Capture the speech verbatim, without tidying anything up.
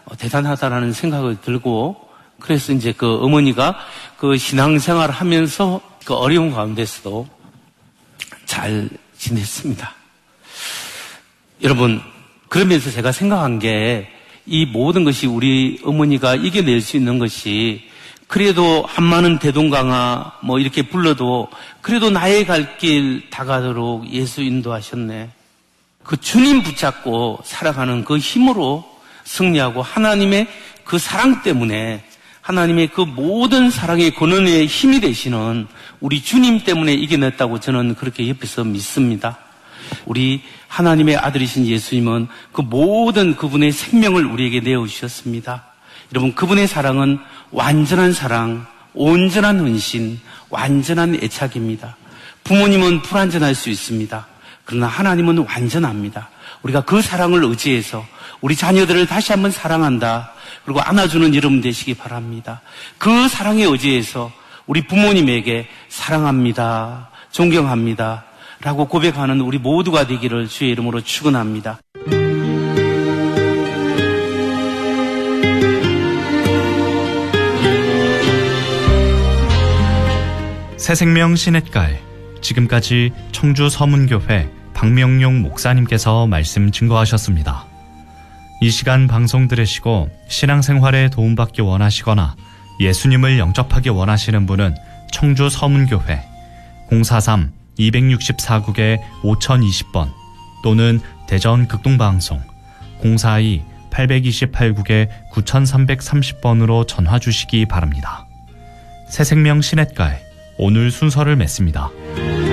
대단하다라는 생각이 들고, 그래서 이제 그 어머니가 그 신앙생활을 하면서 그 어려운 가운데서도 잘 지냈습니다. 여러분, 그러면서 제가 생각한 게 이 모든 것이 우리 어머니가 이겨낼 수 있는 것이 그래도 한마는 대동강아 뭐 이렇게 불러도 그래도 나의 갈 길 다가도록 예수 인도하셨네. 그 주님 붙잡고 살아가는 그 힘으로 승리하고 하나님의 그 사랑 때문에 하나님의 그 모든 사랑의 근원의 힘이 되시는 우리 주님 때문에 이겨냈다고 저는 그렇게 옆에서 믿습니다. 우리 하나님의 아들이신 예수님은 그 모든 그분의 생명을 우리에게 내어주셨습니다. 여러분, 그분의 사랑은 완전한 사랑, 온전한 헌신, 완전한 애착입니다. 부모님은 불완전할 수 있습니다. 그러나 하나님은 완전합니다. 우리가 그 사랑을 의지해서 우리 자녀들을 다시 한번 사랑한다. 그리고 안아주는 여러분 되시기 바랍니다. 그 사랑에 의지해서 우리 부모님에게 사랑합니다, 존경합니다 라고 고백하는 우리 모두가 되기를 주의 이름으로 축원합니다. 새생명 시냇가에 지금까지 청주 서문교회 박명용 목사님께서 말씀 증거하셨습니다. 이 시간 방송 들으시고 신앙생활에 도움받기 원하시거나 예수님을 영접하기 원하시는 분은 청주 서문교회 공사삼 이육사 국에 오천이십 번 또는 대전 극동방송 공사이 팔이팔 국에 구삼삼삼십 번으로 전화 주시기 바랍니다. 새생명 시냇가에 오늘 순서를 맺습니다.